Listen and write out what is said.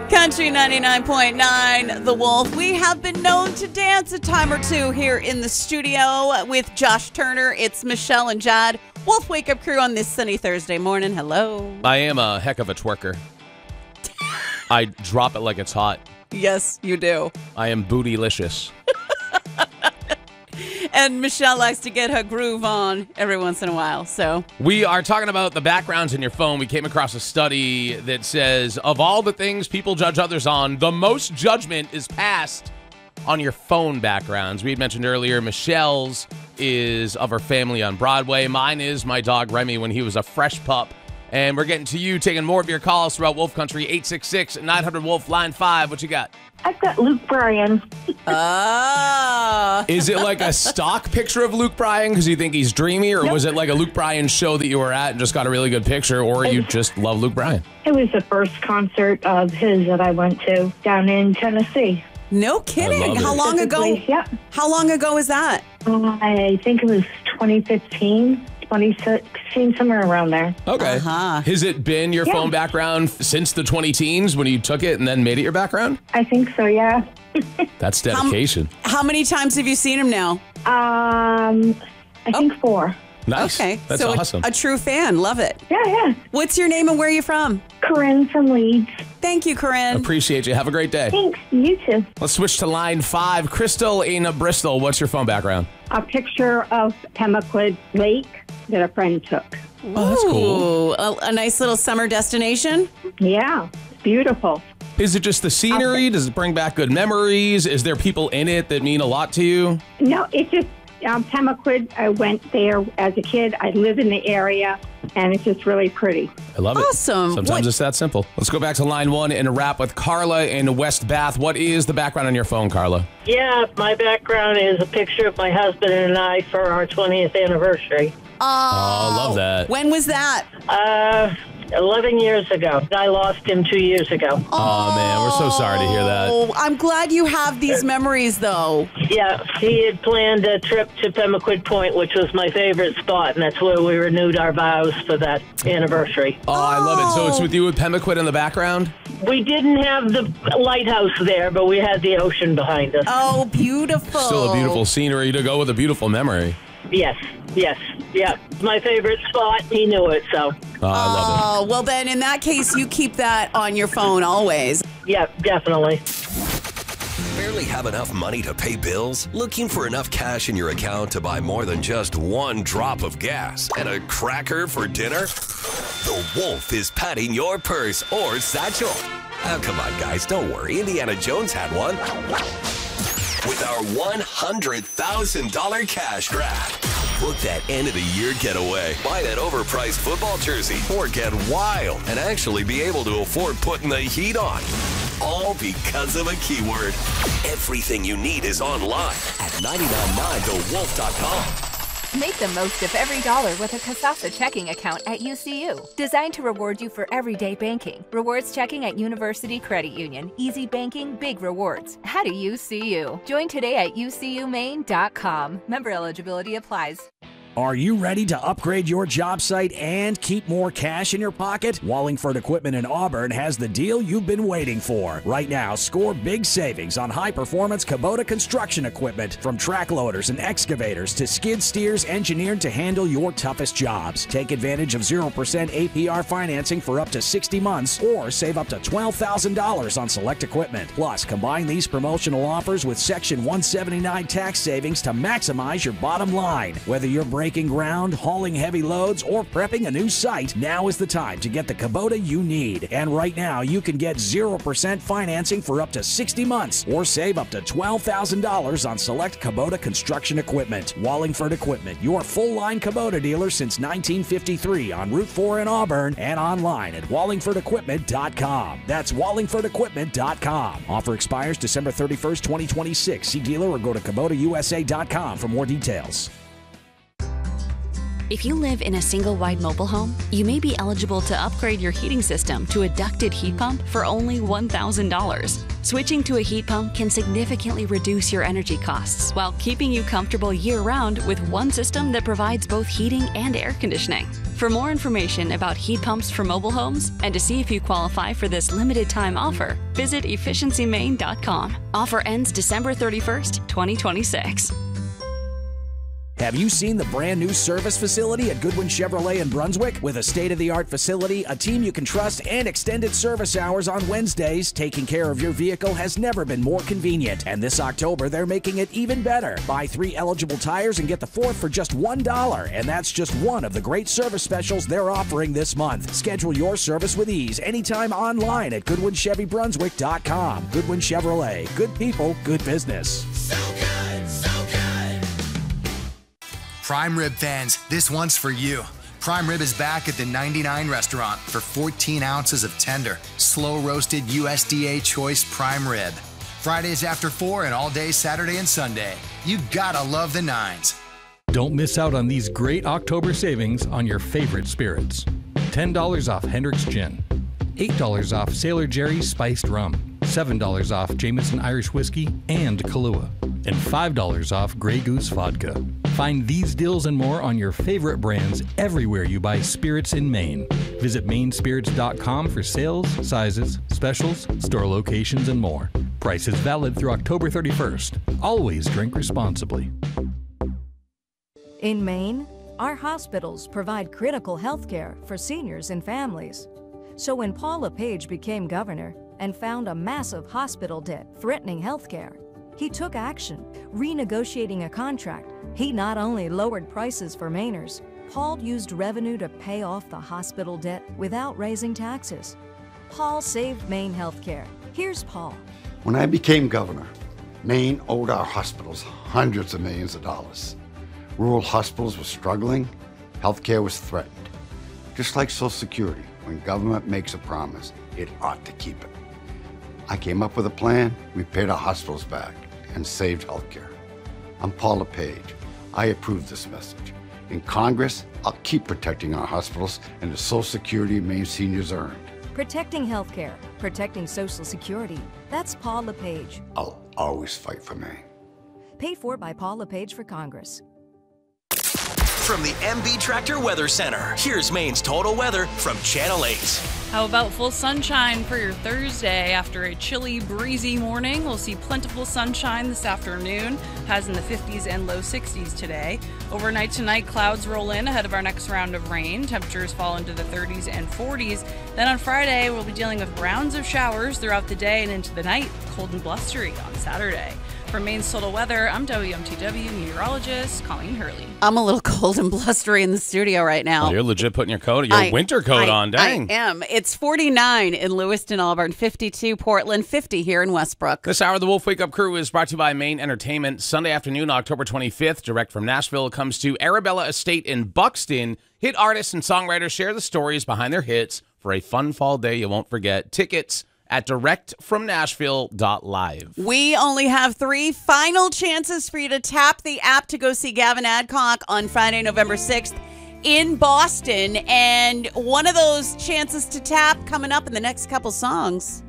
Country 99.9, The Wolf. We have been known to dance a time or two here in the studio with Josh Turner. It's Michelle and Jad. Wolf Wake Up Crew on this sunny Thursday morning. Hello. I am a heck of a twerker. I drop it like it's hot. Yes, you do. I am bootylicious. And Michelle likes to get her groove on every once in a while, so. We are talking about the backgrounds in your phone. We came across a study that says, of all the things people judge others on, the most judgment is passed on your phone backgrounds. We had mentioned earlier, Michelle's is of her family on Broadway. Mine is my dog Remy when he was a fresh pup. And we're getting to you, taking more of your calls throughout Wolf Country. 866-900-WOLF, line 5. What you got? I've got Luke Bryan. Is it like a stock picture of Luke Bryan because you think he's dreamy, or was it like a Luke Bryan show that you were at and just got a really good picture, or you just love Luke Bryan? It was the first concert of his that I went to down in Tennessee. No kidding. How long ago? Yep. How long ago was that? I think it was 2015. 2016, somewhere around there. Okay. Has it been your phone background since the 20-teens when you took it and then made it your background? I think so, yeah. That's dedication. How many times have you seen him now? I think 4. Nice. Okay. That's so awesome. A true fan. Love it. Yeah. What's your name and where are you from? Corinne from Leeds. Thank you, Corinne. Appreciate you. Have a great day. Thanks. You too. Let's switch to line 5. Crystal in Bristol. What's your phone background? A picture of Pemaquid Lake that a friend took. Oh, that's cool. Ooh, a nice little summer destination. Yeah, it's beautiful. Is it just the scenery? Does it bring back good memories? Is there people in it that mean a lot to you? No, it's just Pemaquid. I went there as a kid. I live in the area, and it's just really pretty. I love it. Awesome. Sometimes it's that simple. Let's go back to line 1 and wrap with Carla in West Bath. What is the background on your phone, Carla? Yeah, my background is a picture of my husband and I for our 20th anniversary. Oh, I love that. When was that? 11 years ago. I lost him 2 years ago. Oh, man, we're so sorry to hear that. Oh, I'm glad you have these memories, though. Yeah, he had planned a trip to Pemaquid Point, which was my favorite spot, and that's where we renewed our vows for that anniversary. Oh, I love it. So it's with you with Pemaquid in the background? We didn't have the lighthouse there, but we had the ocean behind us. Oh, beautiful. Still a beautiful scenery to go with a beautiful memory. Yes. Yeah. My favorite spot, he knew it, so. Oh, I love it. Oh, well then, in that case, you keep that on your phone always. Yeah, definitely. Barely have enough money to pay bills? Looking for enough cash in your account to buy more than just one drop of gas and a cracker for dinner? The Wolf is patting your purse or satchel. Oh, come on, guys, don't worry. Indiana Jones had one. With our $100,000 cash grab. Book that end-of-the-year getaway. Buy that overpriced football jersey or get wild and actually be able to afford putting the heat on. All because of a keyword. Everything you need is online at 999thewolf.com. Make the most of every dollar with a Kasasa checking account at UCU. Designed to reward you for everyday banking. Rewards checking at University Credit Union. Easy banking, big rewards. At a UCU. Join today at ucumaine.com. Member eligibility applies. Are you ready to upgrade your job site and keep more cash in your pocket? Wallingford Equipment in Auburn has the deal you've been waiting for. Right now, score big savings on high-performance Kubota construction equipment, from track loaders and excavators to skid steers engineered to handle your toughest jobs. Take advantage of 0% APR financing for up to 60 months or save up to $12,000 on select equipment. Plus, combine these promotional offers with Section 179 tax savings to maximize your bottom line. Whether you're breaking ground, hauling heavy loads, or prepping a new site, now is the time to get the Kubota you need. And right now, you can get 0% financing for up to 60 months or save up to $12,000 on select Kubota construction equipment. Wallingford Equipment, your full-line Kubota dealer since 1953 on Route 4 in Auburn and online at wallingfordequipment.com. That's wallingfordequipment.com. Offer expires December 31st, 2026. See dealer or go to KubotaUSA.com for more details. If you live in a single-wide mobile home, you may be eligible to upgrade your heating system to a ducted heat pump for only $1,000. Switching to a heat pump can significantly reduce your energy costs while keeping you comfortable year-round with one system that provides both heating and air conditioning. For more information about heat pumps for mobile homes and to see if you qualify for this limited-time offer, visit efficiencymaine.com. Offer ends December 31st, 2026. Have you seen the brand new service facility at Goodwin Chevrolet in Brunswick? With a state-of-the-art facility, a team you can trust, and extended service hours on Wednesdays, taking care of your vehicle has never been more convenient. And this October, they're making it even better. Buy 3 eligible tires and get the 4th for just $1. And that's just one of the great service specials they're offering this month. Schedule your service with ease anytime online at GoodwinChevyBrunswick.com. Goodwin Chevrolet. Good people, good business. So good, so good. Prime Rib fans, this one's for you. Prime Rib is back at the 99 restaurant for 14 ounces of tender, slow-roasted USDA choice prime rib. Fridays after 4 and all day Saturday and Sunday. You gotta love the 9s. Don't miss out on these great October savings on your favorite spirits. $10 off Hendrick's Gin, $8 off Sailor Jerry's Spiced Rum, $7 off Jameson Irish Whiskey and Kahlua, and $5 off Grey Goose Vodka. Find these deals and more on your favorite brands everywhere you buy spirits in Maine. Visit mainspirits.com for sales, sizes, specials, store locations, and more. Prices valid through October 31st. Always drink responsibly. In Maine, our hospitals provide critical health care for seniors and families. So when Paul LePage became governor and found a massive hospital debt threatening health care, he took action, renegotiating a contract. He not only lowered prices for Mainers, Paul used revenue to pay off the hospital debt without raising taxes. Paul saved Maine healthcare. Here's Paul. When I became governor, Maine owed our hospitals hundreds of millions of dollars. Rural hospitals were struggling, healthcare was threatened. Just like Social Security, when government makes a promise, it ought to keep it. I came up with a plan, we paid our hospitals back and saved healthcare. I'm Paul LePage. I approve this message. In Congress, I'll keep protecting our hospitals and the Social Security Maine seniors earned. Protecting healthcare, protecting Social Security. That's Paul LePage. I'll always fight for Maine. Paid for by Paul LePage for Congress. From the MB Tractor Weather Center, here's Maine's total weather from Channel 8. How about full sunshine for your Thursday? After a chilly, breezy morning, we'll see plentiful sunshine this afternoon. Highs in the 50s and low 60s today. Overnight tonight, clouds roll in ahead of our next round of rain. Temperatures fall into the 30s and 40s. Then on Friday, we'll be dealing with rounds of showers throughout the day and into the night. Cold and blustery on Saturday. For Maine's total weather, I'm WMTW meteorologist Colleen Hurley. I'm a little cold and blustery in the studio right now. Well, you're legit putting your winter coat on. Dang. I am. It's 49 in Lewiston, Auburn, 52 Portland, 50 here in Westbrook. This hour of the Wolf Wake Up Crew is brought to you by Maine Entertainment. Sunday afternoon, October 25th, direct from Nashville, comes to Arabella Estate in Buxton. Hit artists and songwriters share the stories behind their hits for a fun fall day you won't forget. Tickets at directfromnashville.live. We only have 3 final chances for you to tap the app to go see Gavin Adcock on Friday, November 6th in Boston. And one of those chances to tap coming up in the next couple songs.